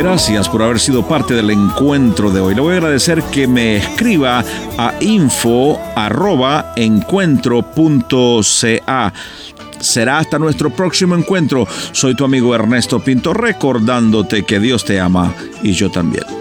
Gracias por haber sido parte del encuentro de hoy. Le voy a agradecer que me escriba a info@encuentro.ca. Será hasta nuestro próximo encuentro. Soy tu amigo Ernesto Pinto, recordándote que Dios te ama y yo también.